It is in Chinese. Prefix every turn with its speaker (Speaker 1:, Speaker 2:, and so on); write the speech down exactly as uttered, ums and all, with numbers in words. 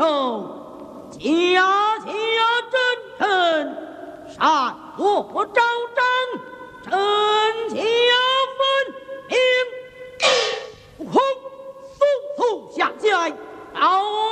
Speaker 1: 州，家家真诚，善恶不招争，臣